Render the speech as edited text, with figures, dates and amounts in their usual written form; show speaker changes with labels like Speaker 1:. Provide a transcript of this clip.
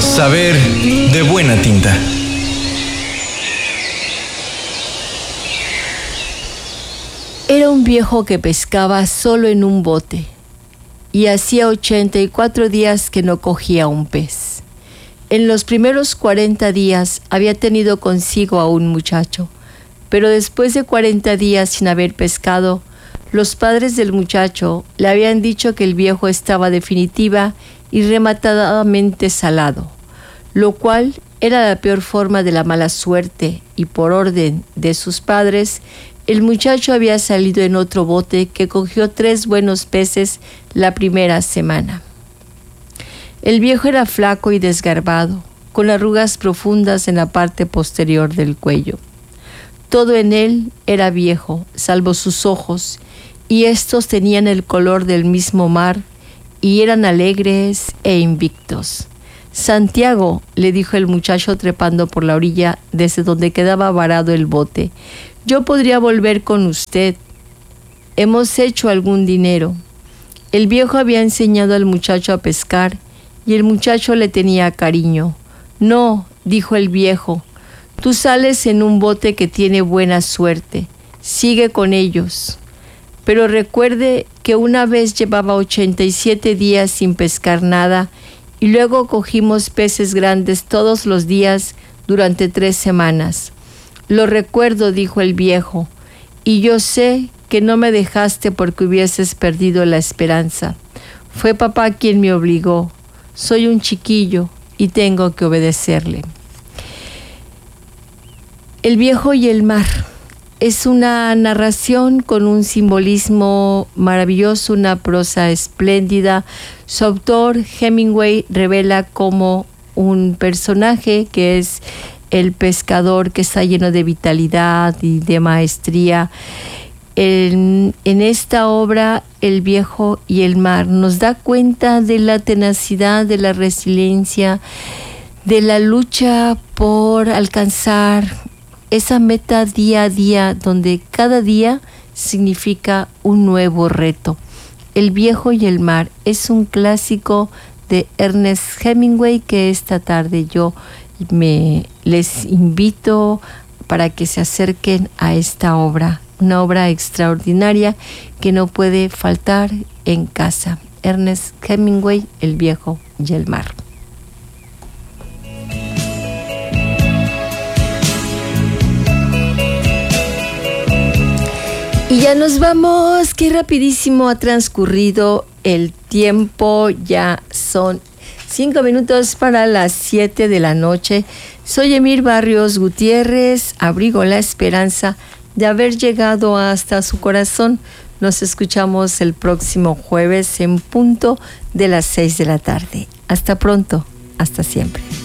Speaker 1: Saber de buena tinta.
Speaker 2: Era un viejo que pescaba solo en un bote y hacía 84 días que no cogía un pez. En los primeros 40 días había tenido consigo a un muchacho, pero después de 40 días sin haber pescado, los padres del muchacho le habían dicho que el viejo estaba definitiva y rematadamente salado, lo cual era la peor forma de la mala suerte, y por orden de sus padres, el muchacho había salido en otro bote que cogió 3 buenos peces la primera semana. El viejo era flaco y desgarbado, con arrugas profundas en la parte posterior del cuello. Todo en él era viejo, salvo sus ojos, y estos tenían el color del mismo mar, y eran alegres e invictos. «Santiago», le dijo el muchacho trepando por la orilla desde donde quedaba varado el bote, «yo podría volver con usted. Hemos hecho algún dinero». El viejo había enseñado al muchacho a pescar y el muchacho le tenía cariño. «No», dijo el viejo, «tú sales en un bote que tiene buena suerte. Sigue con ellos. Pero recuerde que una vez llevaba 87 días sin pescar nada y luego cogimos peces grandes todos los días durante 3 semanas. Lo recuerdo», dijo el viejo, «y yo sé que no me dejaste porque hubieses perdido la esperanza. Fue papá quien me obligó. Soy un chiquillo y tengo que obedecerle». El viejo y el mar. Es una narración con un simbolismo maravilloso, una prosa espléndida. Su autor, Hemingway, revela como un personaje que es el pescador que está lleno de vitalidad y de maestría. En esta obra, El viejo y el mar nos da cuenta de la tenacidad, de la resiliencia, de la lucha por alcanzar esa meta día a día, donde cada día significa un nuevo reto. El viejo y el mar es un clásico de Ernest Hemingway que esta tarde yo les invito para que se acerquen a esta obra, una obra extraordinaria que no puede faltar en casa. Ernest Hemingway, El viejo y el mar. Y ya nos vamos, qué rapidísimo ha transcurrido el tiempo, ya son 5 minutos para las 7 de la noche. Soy Emir Barrios Gutiérrez, abrigo la esperanza de haber llegado hasta su corazón. Nos escuchamos el próximo jueves en punto de las 6 de la tarde. Hasta pronto, hasta siempre.